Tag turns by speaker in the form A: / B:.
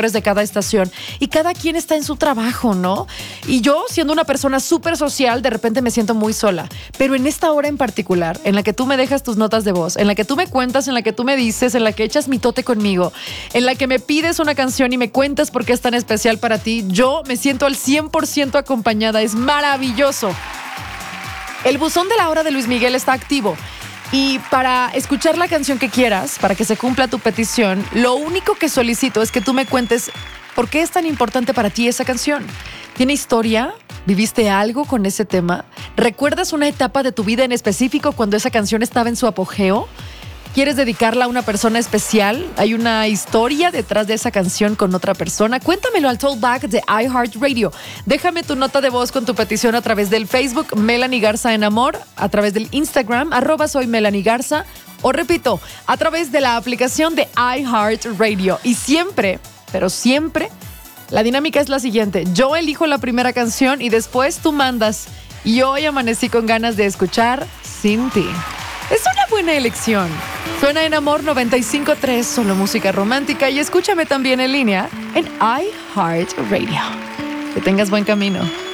A: locutores de cada estación y cada quien está en su trabajo, ¿no? Y yo, siendo una persona súper social, de repente me siento muy sola. Pero en esta hora en particular, en la que tú me dejas tus notas de voz, en la que tú me cuentas, en la que tú me dices, en la que echas mitote conmigo, en la que me pides una canción y me cuentas por qué es tan especial para ti, yo me siento al 100% acompañada. Es maravilloso. El buzón de la hora de Luis Miguel está activo. Y para escuchar la canción que quieras, para que se cumpla tu petición, lo único que solicito es que tú me cuentes por qué es tan importante para ti esa canción. ¿Tiene historia? ¿Viviste algo con ese tema? ¿Recuerdas una etapa de tu vida en específico cuando esa canción estaba en su apogeo? ¿Quieres dedicarla a una persona especial? ¿Hay una historia detrás de esa canción con otra persona? Cuéntamelo al Talkback de iHeartRadio. Déjame tu nota de voz con tu petición a través del Facebook Melanie Garza en Amor, a través del Instagram @soy Melanie Garza, o repito, a través de la aplicación de iHeartRadio. Y siempre, pero siempre, la dinámica es la siguiente. Yo elijo la primera canción y después tú mandas. Y hoy amanecí con ganas de escuchar Sin Ti. Es una buena elección. Suena en Amor 95.3, solo música romántica, y escúchame también en línea en iHeartRadio. Que tengas buen camino.